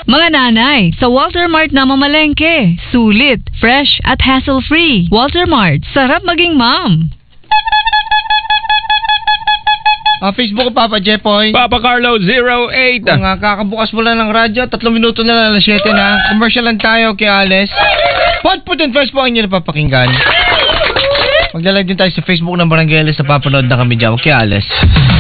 Mga nanay, sa Walter Mart na mamalengke. Sulit, fresh at hassle-free. Walter Mart, sarap maging mom. Facebook ko, Papa Jepoy. Papa Carlo 08. Kung kakabukas mo lang ng radyo, 3 minuto na lang, alas 7 na. Commercial lang tayo kay Alice. Put and First po ang inyo napapakinggan. Magla-live din tayo sa Facebook ng Barangay Alice na papanood na kami dyan. Okay, Alice.